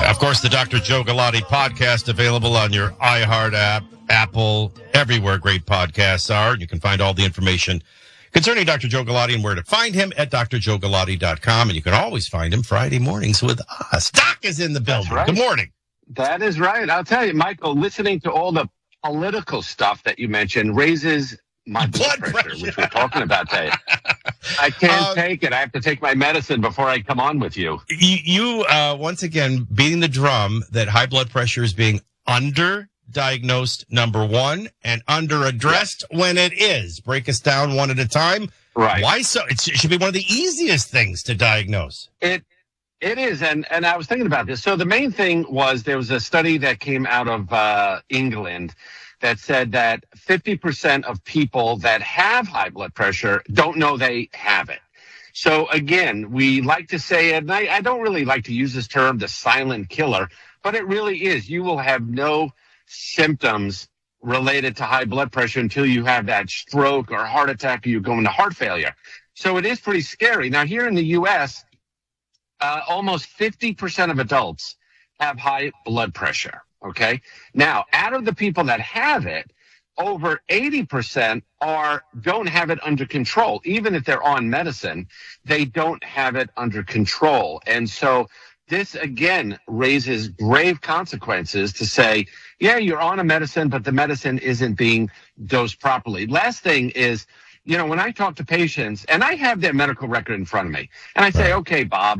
Of course, the Dr. Joe Galati podcast available on your iHeart app, Apple, everywhere great podcasts are. You can find all the information concerning Dr. Joe Galati and where to find him at drjoegalati.com. And you can always find him Friday mornings with us. Doc is in the building. Right. Good morning. That is right. I'll tell you, Michael, listening to all the political stuff that you mentioned raises my blood pressure, which we're talking about today. I can't take it. I have to take my medicine before I come on with you. You once again, beating the drum that high blood pressure is being underdiagnosed, number one, and underaddressed when it is. Break us down one at a time. Right. Why so? It should be one of the easiest things to diagnose. It is, and I was thinking about this. So the main thing was there was a study that came out of England that said that 50% of people that have high blood pressure don't know they have it. So again, we like to say it, and I don't really like to use this term, the silent killer, but it really is. You will have no symptoms related to high blood pressure until you have that stroke or heart attack or you go into heart failure. So it is pretty scary. Now, here in the U.S., almost 50% of adults have high blood pressure. Okay. Now, out of the people that have it, over 80% don't have it under control. Even if they're on medicine, they don't have it under control. And so this, again, raises grave consequences to say, yeah, you're on a medicine, but the medicine isn't being dosed properly. Last thing is, when I talk to patients, and I have their medical record in front of me, and I say, okay, Bob,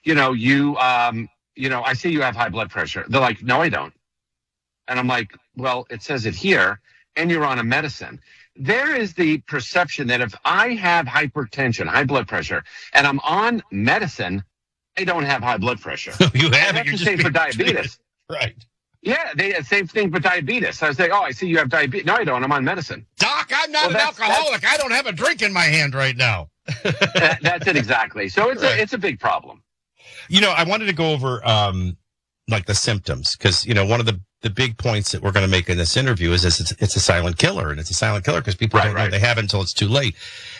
I see you have high blood pressure. They're like, no, I don't. And I'm like, well, it says it here, and you're on a medicine. There is the perception that if I have hypertension, high blood pressure, and I'm on medicine, I don't have high blood pressure. You have it. That's the same for diabetes. Right. Yeah, same thing for diabetes. I was like, I see you have diabetes. No, I don't. I'm on medicine. Doc, I'm not an alcoholic. I don't have a drink in my hand right now. That's it exactly. So it's a big problem. I wanted to go over like the symptoms because, one of the big points that we're going to make in this interview is it's a silent killer, and it's a silent killer because people don't know they have it until it's too late.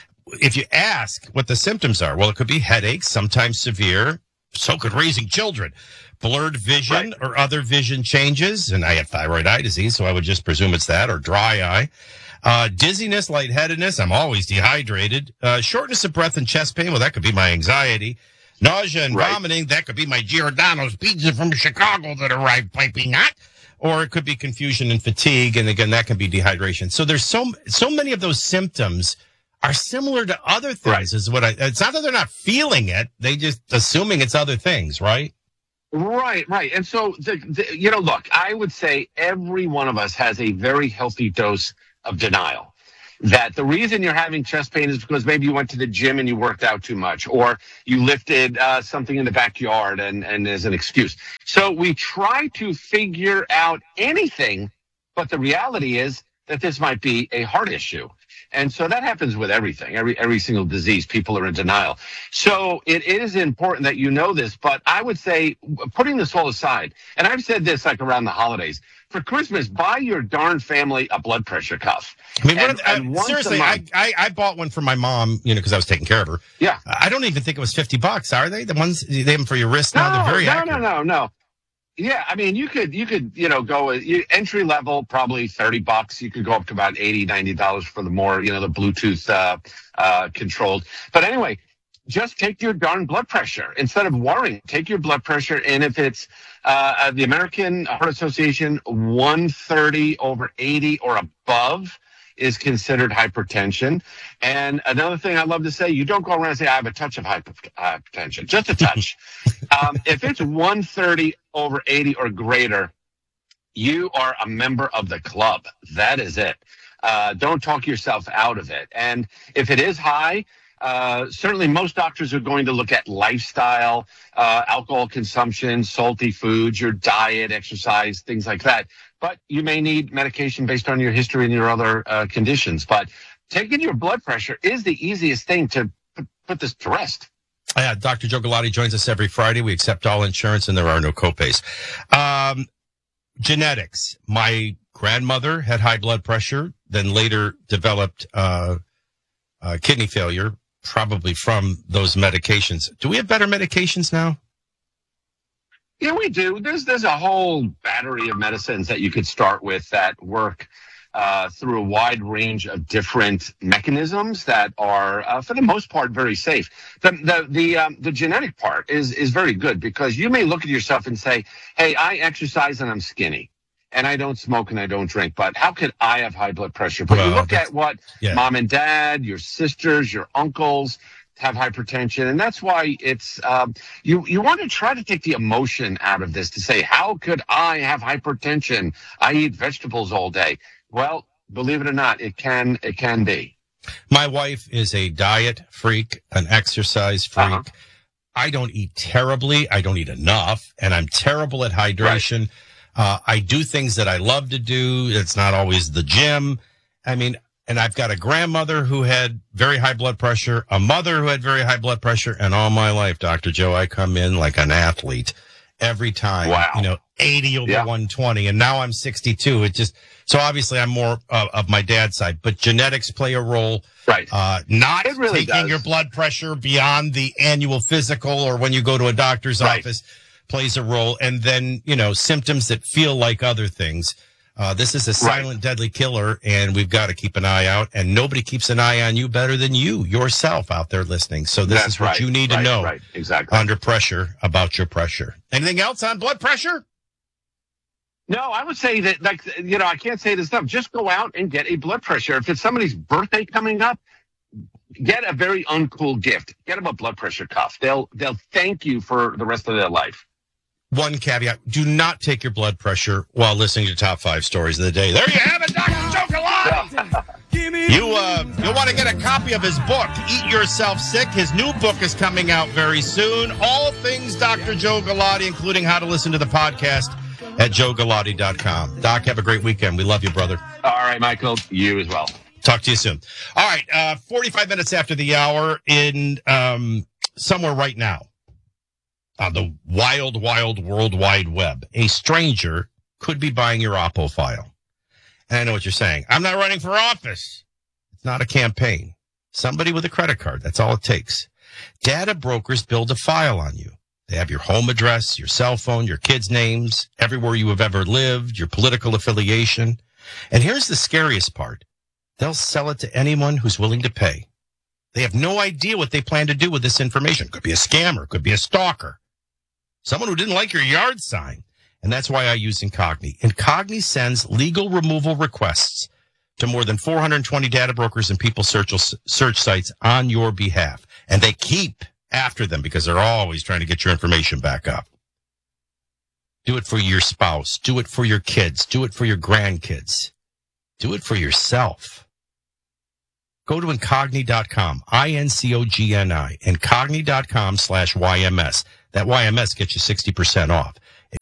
If you ask what the symptoms are, well, it could be headaches, sometimes severe. So could raising children, blurred vision or other vision changes. And I have thyroid eye disease, so I would just presume it's that, or dry eye. Dizziness, lightheadedness. I'm always dehydrated. Shortness of breath and chest pain. Well, that could be my anxiety. Nausea and vomiting. That could be my Giordano's pizza from Chicago that arrived piping hot. Or it could be confusion and fatigue. And again, that can be dehydration. So there's so many of those symptoms are similar to other things is what it's not that they're not feeling it. They just assuming it's other things, right? Right. And so, look, I would say every one of us has a very healthy dose of denial. That the reason you're having chest pain is because maybe you went to the gym and you worked out too much, or you lifted something in the backyard and there's an excuse. So we try to figure out anything, but the reality is that this might be a heart issue. And so that happens with everything, every single disease. People are in denial. So it is important that you know this, but I would say putting this all aside, and I've said this like around the holidays, for Christmas, buy your darn family a blood pressure cuff. I mean, seriously, I bought one for my mom, because I was taking care of her. Yeah. I don't even think it was $50. Are they? The ones they have them for your wrist now? They're very accurate. No. Yeah, I mean, you could, go entry level, probably $30. You could go up to about $80, $90 for the more, the Bluetooth controlled. But anyway, just take your darn blood pressure instead of worrying. Take your blood pressure, and if it's the American Heart Association 130 over 80 or above is considered hypertension. And another thing I love to say, you don't go around and say, I have a touch of hypertension, just a touch. If it's 130 over 80 or greater, you are a member of the club. That is it. Don't talk yourself out of it. And if it is high, certainly most doctors are going to look at lifestyle, alcohol consumption, salty foods, your diet, exercise, things like that. But you may need medication based on your history and your other conditions. But taking your blood pressure is the easiest thing to put this to rest. Dr. Joe Galati joins us every Friday. We accept all insurance and there are no copays. Genetics. My grandmother had high blood pressure, then later developed kidney failure, probably from those medications. Do we have better medications now? Yeah, we do. There's a whole battery of medicines that you could start with that work through a wide range of different mechanisms that are, for the most part, very safe. The genetic part is very good because you may look at yourself and say, "Hey, I exercise and I'm skinny, and I don't smoke and I don't drink, but how could I have high blood pressure?" But you look at what mom and dad, your sisters, your uncles have hypertension, and that's why it's you want to try to take the emotion out of this to say, how could I have hypertension? I eat vegetables all day. Well, believe it or not, it can be. My wife is a diet freak, an exercise freak. I don't eat terribly. I don't eat enough, and I'm terrible at hydration. Right. I do things that I love to do. It's not always the gym. I mean, and I've got a grandmother who had very high blood pressure, a mother who had very high blood pressure, and all my life, Dr. Joe, I come in like an athlete every time. Wow. 80 over 120, and now I'm 62. So obviously I'm more of my dad's side, but genetics play a role. Right. Not it really taking does. your blood pressure beyond the annual physical or when you go to a doctor's office plays a role. And then, symptoms that feel like other things. This is a silent, deadly killer, and we've got to keep an eye out. And nobody keeps an eye on you better than you, yourself, out there listening. So this is what you need to know under pressure about your pressure. Anything else on blood pressure? No, I would say that, I can't say this enough. Just go out and get a blood pressure. If it's somebody's birthday coming up, get a very uncool gift. Get them a blood pressure cuff. They'll thank you for the rest of their life. One caveat, do not take your blood pressure while listening to Top 5 Stories of the Day. There you have it, Dr. Joe Galati. You'll want to get a copy of his book, Eat Yourself Sick. His new book is coming out very soon. All things Dr. Joe Galati, including how to listen to the podcast at joegalati.com. Doc, have a great weekend. We love you, brother. All right, Michael. You as well. Talk to you soon. All right, 45 minutes after the hour in somewhere right now. On the wild, wild World Wide Web, a stranger could be buying your Oppo file. And I know what you're saying. I'm not running for office. It's not a campaign. Somebody with a credit card. That's all it takes. Data brokers build a file on you. They have your home address, your cell phone, your kids' names, everywhere you have ever lived, your political affiliation. And here's the scariest part. They'll sell it to anyone who's willing to pay. They have no idea what they plan to do with this information. Could be a scammer, could be a stalker. Someone who didn't like your yard sign. And that's why I use Incogni. Incogni sends legal removal requests to more than 420 data brokers and people search sites on your behalf. And they keep after them because they're always trying to get your information back up. Do it for your spouse. Do it for your kids. Do it for your grandkids. Do it for yourself. Go to Incogni.com, INCOGNI, Incogni.com/YMS. That YMS gets you 60% off.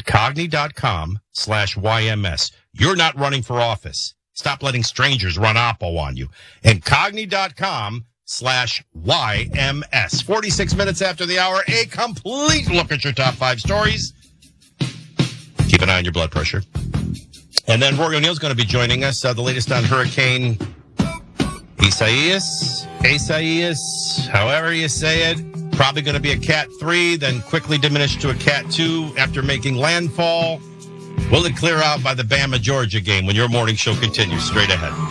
Incogni.com/YMS. You're not running for office. Stop letting strangers run Oppo on you. Incogni.com/YMS. 46 minutes after the hour, a complete look at your top 5 stories. Keep an eye on your blood pressure. And then Rory O'Neill's going to be joining us. The latest on Hurricane Isaias, however you say it. Probably going to be a Cat 3, then quickly diminished to a Cat 2 after making landfall. Will it clear out by the Bama-Georgia game when your morning show continues? Straight ahead.